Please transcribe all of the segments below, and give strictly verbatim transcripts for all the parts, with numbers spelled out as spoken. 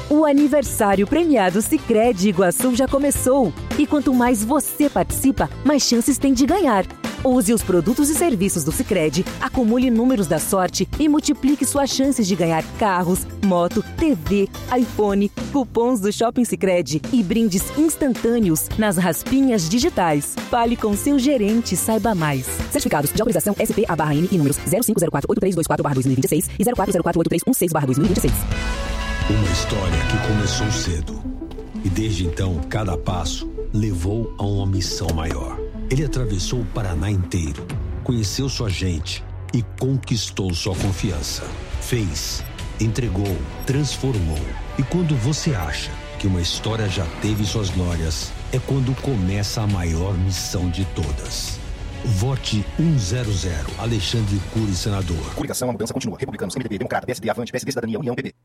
O aniversário premiado Sicredi Iguaçu já começou. E quanto mais você participa, mais chances tem de ganhar. Use os produtos e serviços do Sicredi, acumule números da sorte e multiplique suas chances de ganhar carros, moto, T V, iPhone, cupons do Shopping Sicredi e brindes instantâneos nas raspinhas digitais. Fale com seu gerente e saiba mais. Certificados de autorização S P A barra N e números zero cinco zero quatro oito três dois quatro barra dois mil e vinte e seis e zero quatro zero quatro oito três um seis barra dois mil e vinte e seis. Uma história que começou cedo e desde então cada passo levou a uma missão maior. Ele atravessou o Paraná inteiro, conheceu sua gente e conquistou sua confiança. Fez, entregou, transformou. E quando você acha que uma história já teve suas glórias, é quando começa a maior missão de todas. Vote cem, Alexandre Cury, senador. Coligação, a mudança continua. Republicanos, M D B, Democrata, P S D, Avante, P S D, Cidadania, União, P P.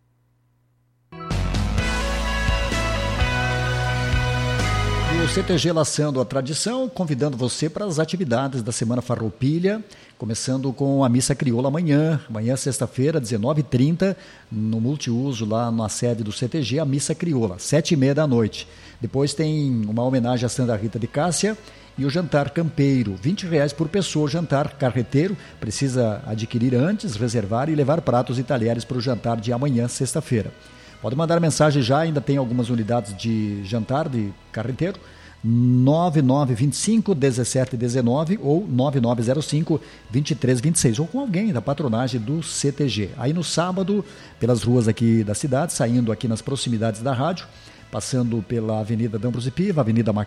O C T G laçando a tradição, convidando você para as atividades da Semana Farroupilha, começando com a Missa Crioula amanhã, amanhã sexta-feira, dezenove e trinta, no multiuso lá na sede do C T G, a Missa Crioula, sete e meia da noite. Depois tem uma homenagem a Santa Rita de Cássia e o jantar campeiro, vinte reais por pessoa, jantar carreteiro, precisa adquirir antes, reservar e levar pratos e talheres para o jantar de amanhã, sexta-feira. Pode mandar mensagem já, ainda tem algumas unidades de jantar de carreteiro, nove nove dois cinco, um sete um nove ou nove nove zero cinco, dois três dois seis, ou com alguém da patronagem do C T G. Aí no sábado, pelas ruas aqui da cidade, saindo aqui nas proximidades da rádio, passando pela Avenida D'Ambrosio Piva, Avenida